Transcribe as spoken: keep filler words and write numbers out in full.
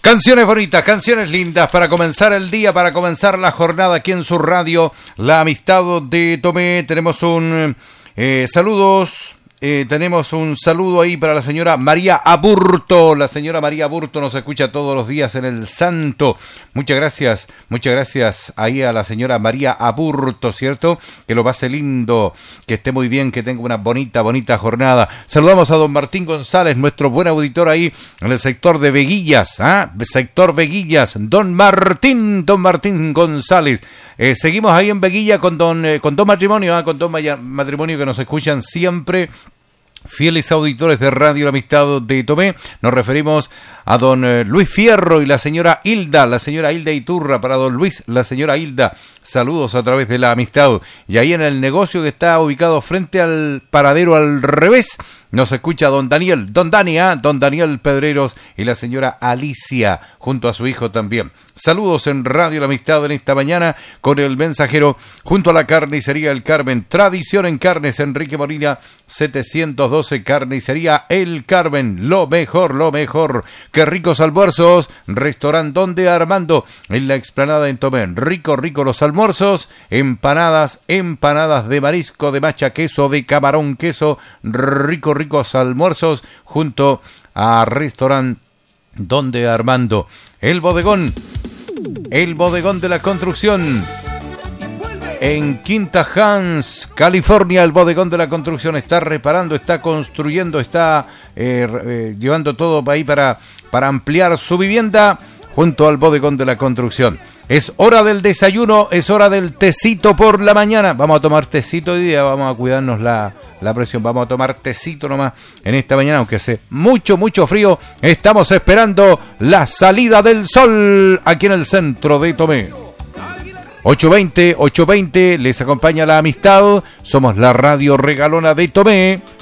Canciones bonitas, canciones lindas para comenzar el día, para comenzar la jornada aquí en su radio, La Amistad de Tomé. Tenemos un eh, saludos, eh, tenemos un saludo ahí para la señora María Aburto. La señora María Aburto nos escucha todos los días en el Santo. Muchas gracias, muchas gracias ahí a la señora María Aburto, ¿cierto? Que lo pase lindo, que esté muy bien, que tenga una bonita, bonita jornada. Saludamos a don Martín González, nuestro buen auditor ahí en el sector de Veguillas, ¿ah? Sector Veguillas, don Martín, don Martín González. Eh, seguimos ahí en Veguilla con don, eh, con don Matrimonio, ¿ah? Con don Matrimonio que nos escuchan siempre. Fieles auditores de Radio La Amistad de Tomé, nos referimos a don eh, Luis Fierro y la señora Hilda, la señora Hilda Iturra, para don Luis, la señora Hilda, saludos a través de La Amistad. Y ahí en el negocio que está ubicado frente al paradero al revés, nos escucha don Daniel, don Dani, ¿eh? Don Daniel Pedreros y la señora Alicia, junto a su hijo también. Saludos en Radio La Amistad en esta mañana con el mensajero, junto a la carnicería El Carmen, tradición en carnes, Enrique Molina, setecientos doce, carnicería El Carmen, lo mejor, lo mejor. Qué ricos almuerzos, restaurante Donde Armando, en la explanada en Tomé. Rico, rico los almuerzos, empanadas, empanadas de marisco, de macha, queso, de camarón, queso, rico, ricos almuerzos, junto a restaurante Donde Armando. El bodegón, el bodegón de la construcción. En Quinta Hans, California, el bodegón de la construcción está reparando, está construyendo, está eh, eh, llevando todo ahí para, para ampliar su vivienda junto al bodegón de la construcción. Es hora del desayuno, es hora del tecito por la mañana. Vamos a tomar tecito hoy día, vamos a cuidarnos la, la presión. Vamos a tomar tecito nomás en esta mañana, aunque hace mucho, mucho frío. Estamos esperando la salida del sol aquí en el centro de Tomé. ocho veinte, ocho veinte, les acompaña La Amistad. Somos la radio regalona de Tomé.